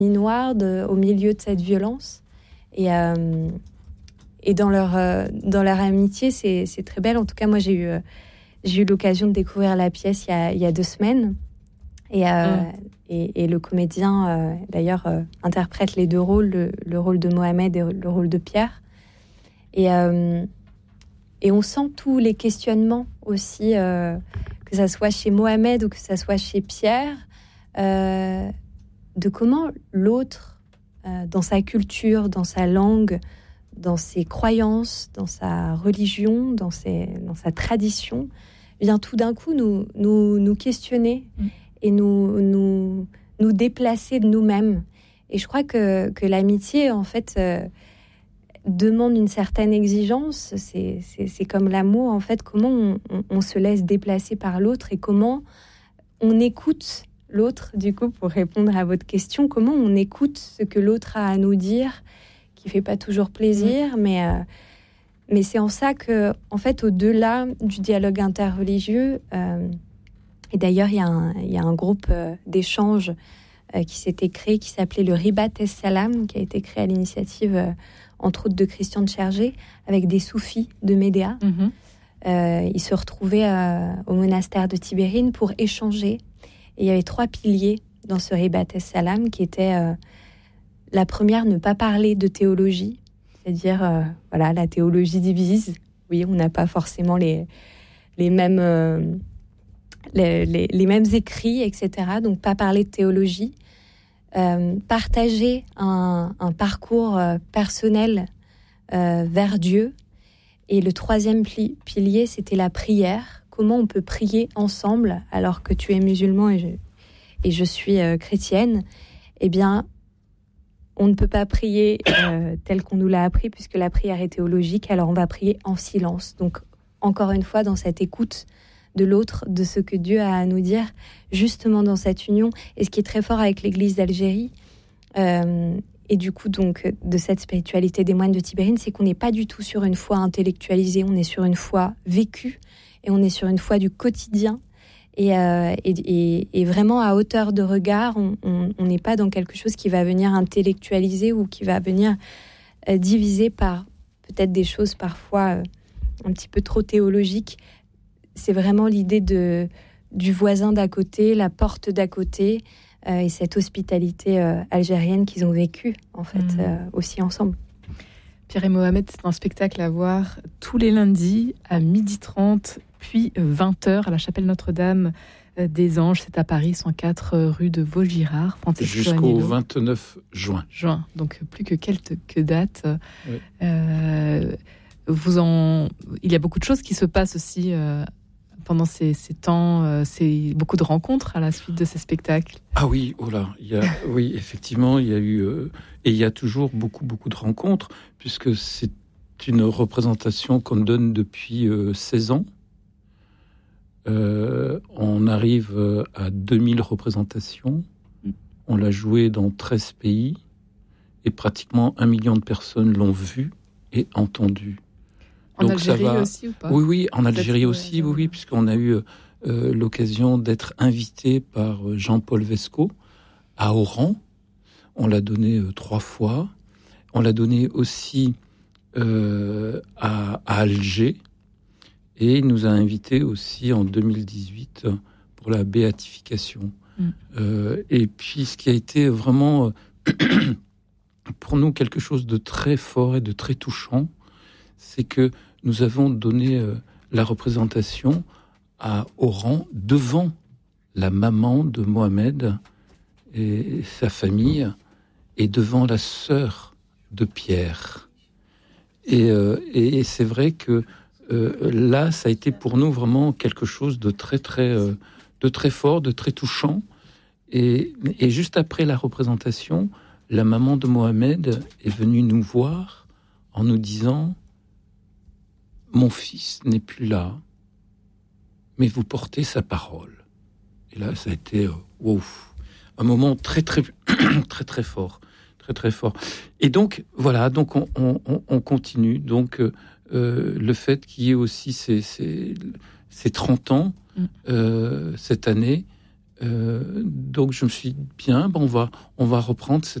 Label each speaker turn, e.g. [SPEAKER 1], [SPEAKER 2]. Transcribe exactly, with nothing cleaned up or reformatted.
[SPEAKER 1] noire de, au milieu de cette violence. Et, euh, et dans, leur, euh, dans leur amitié, c'est, c'est très belle. En tout cas, moi, j'ai eu, euh, j'ai eu l'occasion de découvrir la pièce il y a, il y a deux semaines. Et, euh, mmh. et, et le comédien, euh, d'ailleurs, euh, interprète les deux rôles, le, le rôle de Mohamed et le rôle de Pierre. Et, euh, et on sent tous les questionnements aussi, euh, que ça soit chez Mohamed ou que ça soit chez Pierre, euh, de comment l'autre, euh, dans sa culture, dans sa langue, dans ses croyances, dans sa religion, dans, ses, dans sa tradition, vient tout d'un coup nous, nous, nous questionner mmh. et nous, nous, nous déplacer de nous-mêmes. Et je crois que, que l'amitié, en fait, euh, demande une certaine exigence. C'est, c'est, c'est comme l'amour, en fait, comment on, on, on se laisse déplacer par l'autre et comment on écoute l'autre, du coup, pour répondre à votre question, comment on écoute ce que l'autre a à nous dire, qui ne fait pas toujours plaisir, mmh. mais, euh, mais c'est en ça que, en fait, au-delà du dialogue interreligieux, euh, et d'ailleurs, il y a un, il y a un groupe euh, d'échange euh, qui s'était créé, qui s'appelait le Ribat Es-Salam, qui a été créé à l'initiative, euh, entre autres, de Christian Tchergé, avec des soufis de Médéa. Mmh. Euh, ils se retrouvaient euh, au monastère de Tibérine pour échanger. Et il y avait trois piliers dans ce Ribat Es-Salam qui étaient euh, la première, ne pas parler de théologie, c'est-à-dire euh, voilà, la théologie divise. Oui, on n'a pas forcément les, les, mêmes, euh, les, les, les mêmes écrits, et cetera. Donc pas parler de théologie. Euh, partager un, un parcours euh, personnel euh, vers Dieu. Et le troisième pli- pilier, c'était la prière. Comment on peut prier ensemble alors que tu es musulman et je, et je suis euh, chrétienne? Eh bien, on ne peut pas prier euh, tel qu'on nous l'a appris puisque la prière est théologique, alors on va prier en silence. Donc, encore une fois, dans cette écoute de l'autre, de ce que Dieu a à nous dire, justement dans cette union. Et ce qui est très fort avec l'Église d'Algérie, euh, et du coup, donc, de cette spiritualité des moines de Tibérine, c'est qu'on n'est pas du tout sur une foi intellectualisée, on est sur une foi vécue, et on est sur une foi du quotidien. Et, euh, et, et, et vraiment, à hauteur de regard, on n'est pas dans quelque chose qui va venir intellectualiser ou qui va venir euh, diviser par peut-être des choses parfois euh, un petit peu trop théologiques. C'est vraiment l'idée de, du voisin d'à côté, la porte d'à côté, euh, et cette hospitalité euh, algérienne qu'ils ont vécue, en fait, mmh. euh, aussi ensemble.
[SPEAKER 2] Pierre et Mohamed, c'est un spectacle à voir tous les lundis à midi trente, puis vingt heures à la chapelle Notre-Dame des Anges. C'est à Paris, cent quatre rue de Vaugirard.
[SPEAKER 3] Jusqu'au vingt-neuf juin.
[SPEAKER 2] Juin, donc plus que quelques dates.
[SPEAKER 3] Oui.
[SPEAKER 2] Euh, vous en... Il y a beaucoup de choses qui se passent aussi euh, pendant ces, ces temps. Euh, c'est beaucoup de rencontres à la suite de ces spectacles.
[SPEAKER 3] Ah oui, oh là, il y a, oui, effectivement, il y a eu... Euh, et il y a toujours beaucoup, beaucoup de rencontres, puisque c'est une représentation qu'on donne depuis euh, seize ans. Euh, on arrive à deux mille représentations. On l'a joué dans treize pays. Et pratiquement un million de personnes l'ont vu et entendu.
[SPEAKER 2] En Donc Algérie ça va... aussi ou pas?
[SPEAKER 3] Oui, oui, en Algérie aussi, oui, oui, puisqu'on a eu euh, l'occasion d'être invité par Jean-Paul Vesco à Oran. On l'a donné euh, trois fois. On l'a donné aussi euh, à, à Alger. Et il nous a invités aussi en deux mille dix-huit pour la béatification. Mmh. Euh, et puis, ce qui a été vraiment, euh, pour nous, quelque chose de très fort et de très touchant, c'est que nous avons donné euh, la représentation à Oran devant la maman de Mohamed et sa famille et devant la sœur de Pierre. Et, euh, et c'est vrai que Euh, là, ça a été pour nous vraiment quelque chose de très, très, euh, de très fort, de très touchant. Et, et juste après la représentation, la maman de Mohamed est venue nous voir en nous disant « Mon fils n'est plus là, mais vous portez sa parole. » Et là, ça a été euh, wow, un moment très, très, très, très fort, très, très fort. Et donc, voilà, donc on, on, on continue. Donc, euh, Euh, le fait qu'il y ait aussi ces, ces, ces trente ans mm. euh, cette année, Euh, donc je me suis dit, bien, ben on, va, on va reprendre cette